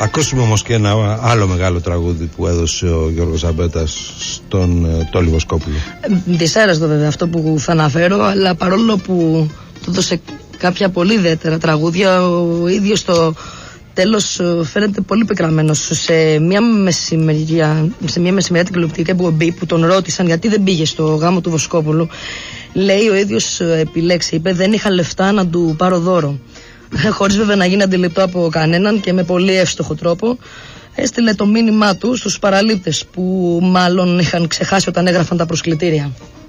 ακούσουμε όμως και ένα άλλο μεγάλο τραγούδι που έδωσε ο Γιώργος Αμπέτας στον Τόλι Βοσκόπουλο. Δυσάρεστο βέβαια αυτό που θα αναφέρω, αλλά παρόλο που του έδωσε κάποια πολύ ιδιαίτερα τραγούδια, ο ίδιος στο τέλος φαίνεται πολύ πικραμένος. Σε μια μεσημεριά τηλεοπτική εκπομπή που τον ρώτησαν γιατί δεν πήγε στο γάμο του Βοσκόπουλου, λέει ο ίδιος επιλέξει, είπε δεν είχα λεφτά να του πάρω δώρο. Χωρίς βέβαια να γίνει αντιληπτό από κανέναν και με πολύ εύστοχο τρόπο, έστειλε το μήνυμά του στους παραλήπτες που μάλλον είχαν ξεχάσει όταν έγραφαν τα προσκλητήρια.